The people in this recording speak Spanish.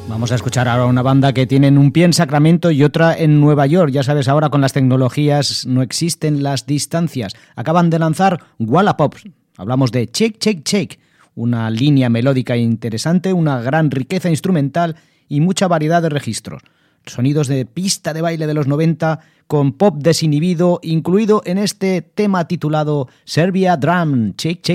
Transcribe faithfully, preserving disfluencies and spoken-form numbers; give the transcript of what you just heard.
Vamos a escuchar ahora una banda que tienen un pie en Sacramento y otra en Nueva York. Ya sabes, ahora con las tecnologías no existen las distancias. Acaban de lanzar Wallapop. Hablamos de Shake, Shake, Shake. Una línea melódica interesante, una gran riqueza instrumental y mucha variedad de registros. Sonidos de pista de baile de los noventa con pop desinhibido incluido en este tema titulado Serbia Drum. Shake, Shake.